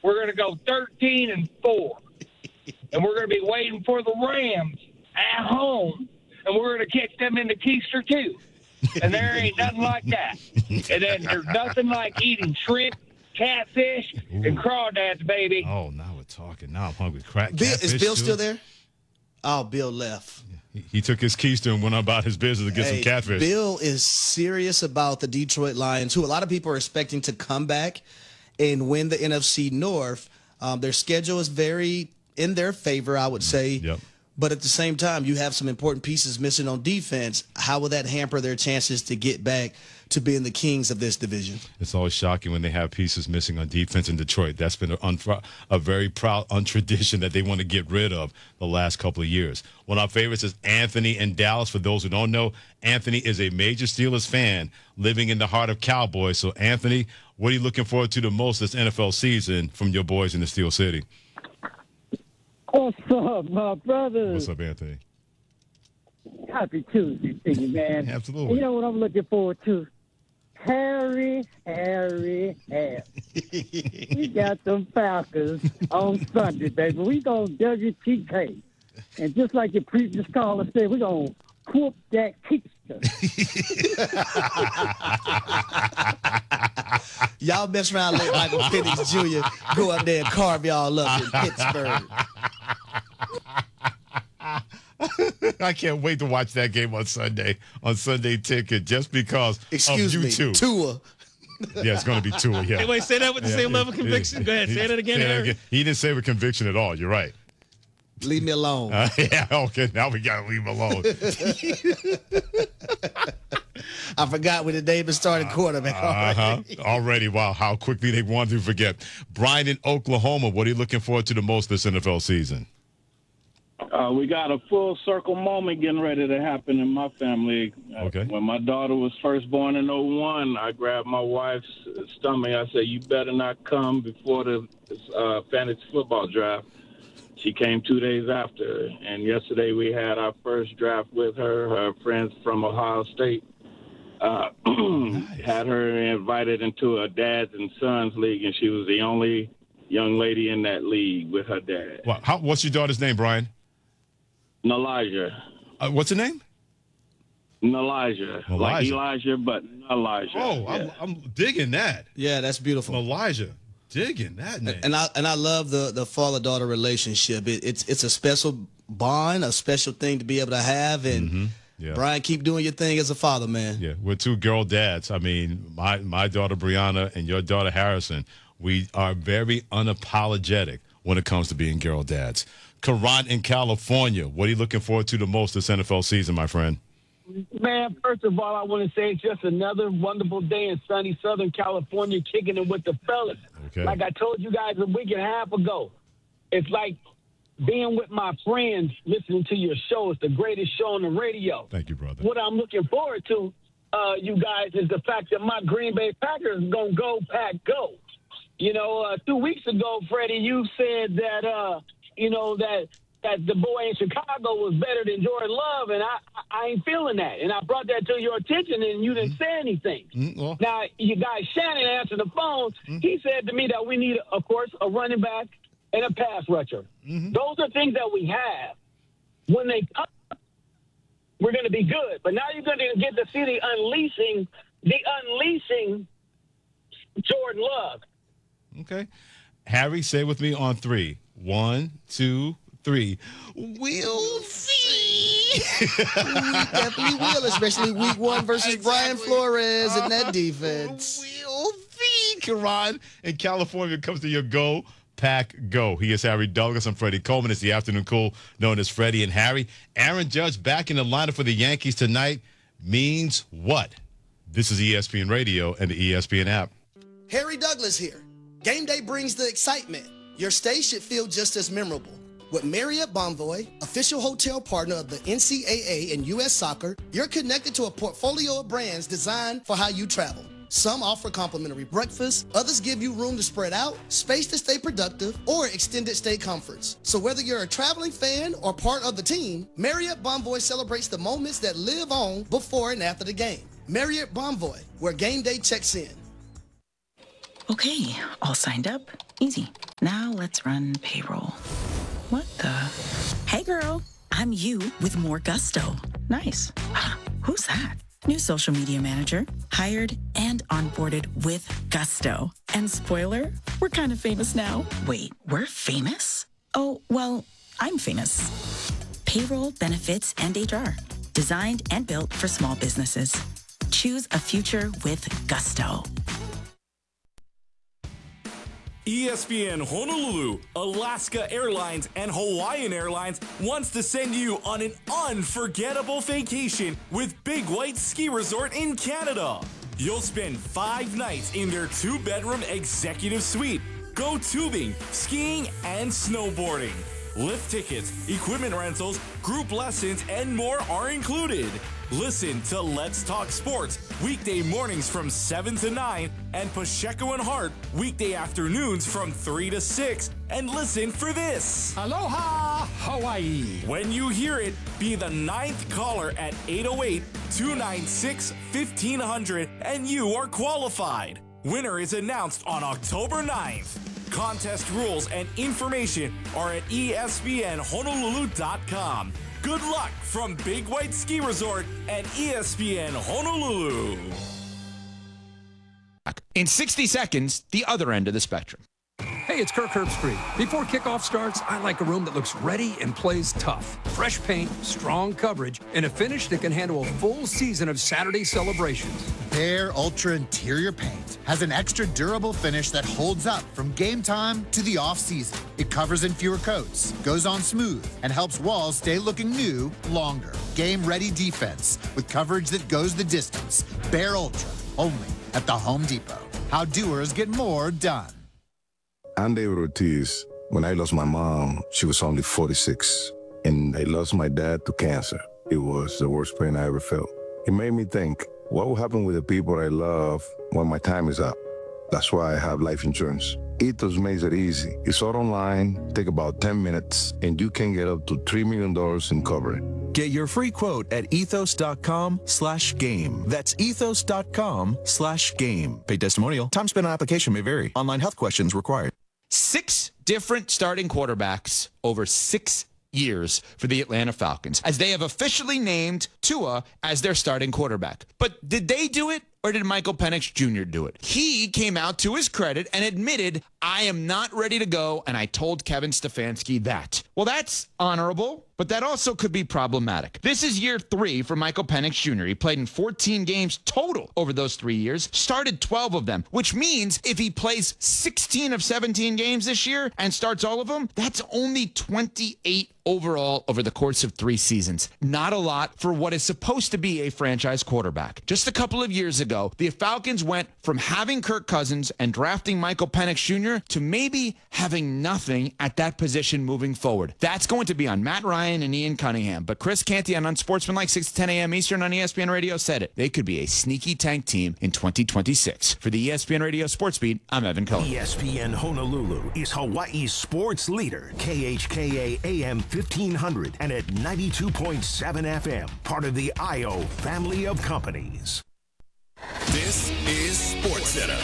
we're going to go 13-4. And we're going to be waiting for the Rams at home, and we're going to kick them into Keister, too. And there ain't nothing like that. And then there's nothing like eating shrimp, catfish, and crawdads, baby. Oh, now we're talking. Now I'm hungry. Is Bill still there? Oh, Bill left. He took his keister and went about his business to get some catfish. Bill is serious about the Detroit Lions, who a lot of people are expecting to come back and win the NFC North. Their schedule is very in their favor, I would say. Yep. But at the same time, you have some important pieces missing on defense. How will that hamper their chances to get back to being the kings of this division? It's always shocking when they have pieces missing on defense in Detroit. That's been a very proud untradition that they want to get rid of the last couple of years. One of our favorites is Anthony in Dallas. For those who don't know, Anthony is a major Steelers fan living in the heart of Cowboys. So, Anthony, what are you looking forward to the most this NFL season from your boys in the Steel City? What's up, my brother? What's up, Anthony? Happy Tuesday to you, man. Absolutely. You know what I'm looking forward to? Harry. We got them Falcons on Sunday, baby. We going to WTK. And just like your previous caller said, we're going to whoop that Keister. Y'all mess around, let Michael Penix Jr. go up there and carve y'all up in Pittsburgh. I can't wait to watch that game on Sunday Ticket, just because of you two. Tua. Yeah, it's going to be Tua, yeah. Hey, wait, say that with the same level of conviction? Go ahead, say that again. He didn't say with conviction at all. You're right. Leave me alone. Yeah, okay, now we got to leave him alone. I forgot when the Davis started quarterback already. Wow, how quickly they want to forget. Brian in Oklahoma, what are you looking forward to the most this NFL season? We got a full circle moment getting ready to happen in my family. Okay. When my daughter was first born in 2001, I grabbed my wife's stomach. I said, "You better not come before the fantasy football draft." She came 2 days after, and yesterday we had our first draft with her. Her friends from Ohio State had her invited into a dads and sons league, and she was the only young lady in that league with her dad. Well, what's your daughter's name, Brian? Nalaja. What's her name? Nalaja. Like Elijah, but Nalaja. Oh, yeah. I'm digging that. Yeah, that's beautiful. Elijah. Digging that name. And I love the father-daughter relationship. It's a special bond, a special thing to be able to have. And yeah. Brian, keep doing your thing as a father, man. Yeah, we're two girl dads. I mean, my daughter Brianna and your daughter Harrison, we are very unapologetic when it comes to being girl dads. Karan in California, what are you looking forward to the most this NFL season, my friend? Man, first of all, I want to say it's just another wonderful day in sunny Southern California, kicking it with the fellas. Okay. Like I told you guys a week and a half ago, it's like being with my friends, listening to your show. It's the greatest show on the radio. Thank you, brother. What I'm looking forward to, you guys, is the fact that my Green Bay Packers are going to go, Pack, go. 2 weeks ago, Freddie, you said that, that the boy in Chicago was better than Jordan Love, and I ain't feeling that. And I brought that to your attention, and you didn't say anything. Well. Now, you guys, Shannon answered the phone. He said to me that we need, of course, a running back and a pass rusher. Those are things that we have. When they come, we're going to be good. But now you're going to get to see the unleashing Jordan Love. Okay. Harry, say with me on 3. 1, 2, 3. We'll see. We definitely will, especially week 1 versus Brian Flores and that defense. We'll see. Karan in California comes to your Go, Pack, Go. He is Harry Douglas. I'm Freddie Coleman. It's the Afternoon Cool, known as Freddie and Harry. Aaron Judge back in the lineup for the Yankees tonight means what? This is ESPN Radio and the ESPN app. Harry Douglas here. Game day brings the excitement. Your stay should feel just as memorable. With Marriott Bonvoy, official hotel partner of the NCAA and U.S. Soccer, you're connected to a portfolio of brands designed for how you travel. Some offer complimentary breakfast, others give you room to spread out, space to stay productive, or extended stay comforts. So whether you're a traveling fan or part of the team, Marriott Bonvoy celebrates the moments that live on before and after the game. Marriott Bonvoy, where game day checks in. Okay, all signed up. Easy. Now let's run payroll. What the? Hey girl, I'm you with more gusto. Nice. Who's that? New social media manager, hired and onboarded with gusto. And spoiler, we're kind of famous now. Wait, we're famous? Oh, well, I'm famous. Payroll, benefits, and HR. Designed and built for small businesses. Choose a future with gusto. ESPN Honolulu, Alaska Airlines, and Hawaiian Airlines wants to send you on an unforgettable vacation with Big White Ski Resort in Canada. You'll spend 5 nights in their 2-bedroom executive suite. Go tubing, skiing, and snowboarding. Lift tickets, equipment rentals, group lessons, and more are included. Listen to Let's Talk Sports weekday mornings from 7 to 9 and Pacheco and Hart weekday afternoons from 3 to 6. And listen for this. Aloha, Hawaii. When you hear it, be the 9th caller at 808-296-1500 and you are qualified. Winner is announced on October 9th. Contest rules and information are at espnhonolulu.com. Good luck from Big White Ski Resort and ESPN Honolulu. In 60 seconds, the other end of the spectrum. Hey, it's Kirk Herbstreit. Before kickoff starts, I like a room that looks ready and plays tough. Fresh paint, strong coverage, and a finish that can handle a full season of Saturday celebrations. Behr Ultra Interior Paint has an extra durable finish that holds up from game time to the off-season. It covers in fewer coats, goes on smooth, and helps walls stay looking new longer. Game-ready defense with coverage that goes the distance. Behr Ultra, only at the Home Depot. How doers get more done. I'm David Ortiz. When I lost my mom, she was only 46. And I lost my dad to cancer. It was the worst pain I ever felt. It made me think, what will happen with the people I love when my time is up? That's why I have life insurance. Ethos makes it easy. It's all online, take about 10 minutes, and you can get up to $3 million in coverage. Get your free quote at ethos.com/game. That's ethos.com/game. Paid testimonial. Time spent on application may vary. Online health questions required. 6 different starting quarterbacks over 6 years for the Atlanta Falcons, as they have officially named Tua as their starting quarterback. But did they do it, or did Michael Penix Jr. do it? He came out to his credit and admitted, I am not ready to go, and I told Kevin Stefanski that. Well, that's honorable, but that also could be problematic. This is year 3 for Michael Penix Jr. He played in 14 games total over those 3 years, started 12 of them, which means if he plays 16 of 17 games this year and starts all of them, that's only 28 overall over the course of 3 seasons. Not a lot for what is supposed to be a franchise quarterback. Just a couple of years ago, the Falcons went from having Kirk Cousins and drafting Michael Penix Jr. to maybe having nothing at that position moving forward. That's going to be on Matt Ryan and Ian Cunningham. But Chris Canty on Unsportsmanlike 6 to 10 a.m. Eastern on ESPN Radio said it. They could be a sneaky tank team in 2026. For the ESPN Radio Sports Beat, I'm Evan Cohen. ESPN Honolulu is Hawaii's sports leader. KHKA AM 1500 and at 92.7 FM. Part of the IO family of companies. This is SportsCenter.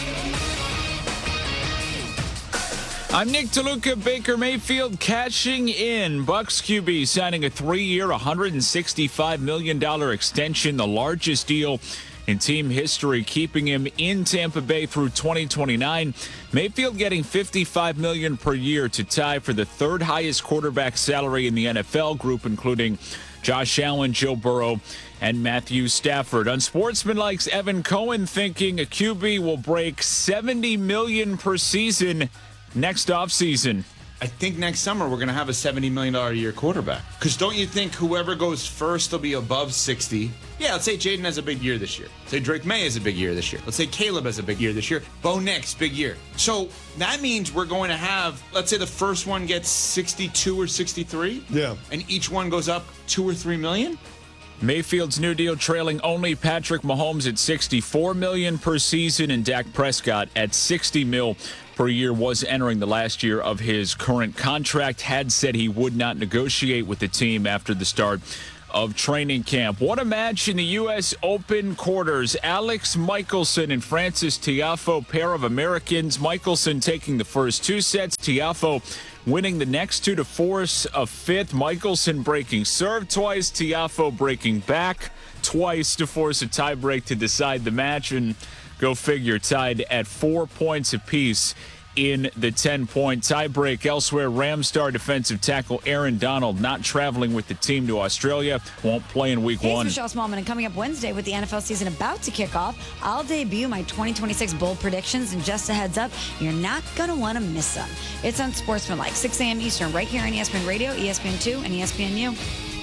I'm Nick DeLuca. Baker Mayfield cashing in. Bucs QB signing a 3-year, $165 million extension, the largest deal in team history, keeping him in Tampa Bay through 2029. Mayfield getting $55 million per year to tie for the 3rd highest quarterback salary in the NFL, group including Josh Allen, Joe Burrow, and Matthew Stafford. Unsportsmanlike's Evan Cohen thinking a QB will break $70 million per season next offseason. I think next summer we're going to have a $70 million a year quarterback. Because don't you think whoever goes first will be above 60? Yeah, let's say Jaden has a big year this year. Let's say Drake May has a big year this year. Let's say Caleb has a big year this year. Bo Nix, big year. So that means we're going to have, let's say the first one gets 62 or 63. Yeah. And each one goes up 2 or 3 million? Mayfield's new deal trailing only Patrick Mahomes at $64 million per season and Dak Prescott at $60 million per year, was entering the last year of his current contract, had said he would not negotiate with the team after the start of training camp. What a match in the U.S. Open quarters. Alex Michelson and Frances Tiafoe, pair of Americans. Michelson taking the first 2 sets. Tiafoe winning the next 2 to force a fifth. Michelson breaking serve twice. Tiafoe breaking back twice to force a tiebreak to decide the match. And go figure, tied at 4 points apiece in the 10-point tiebreak. Elsewhere, Rams star defensive tackle Aaron Donald not traveling with the team to Australia. Won't play in week 1. It's Michelle Smallman, and coming up Wednesday with the NFL season about to kick off, I'll debut my 2026 bold predictions, and just a heads up, you're not going to want to miss them. It's Unsportsmanlike, 6 a.m. Eastern, right here on ESPN Radio, ESPN2, and ESPNU.